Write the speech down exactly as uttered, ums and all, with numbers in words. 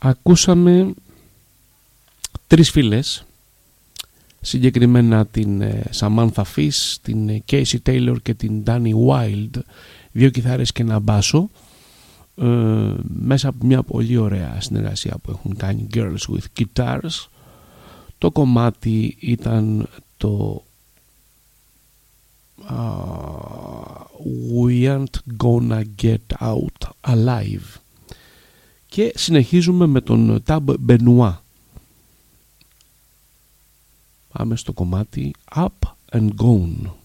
Ακούσαμε τρεις φίλες, συγκεκριμένα την Samantha Fish, την Casey Taylor και την Danny Wild, δύο κιθάρες και ένα μπάσο, ε, μέσα από μια πολύ ωραία συνεργασία που έχουν κάνει, Girls with Guitars. Το κομμάτι ήταν το uh, We Aren't Gonna Get Out Alive. Και συνεχίζουμε με τον Tab Benoit. Πάμε στο κομμάτι Up and Gone.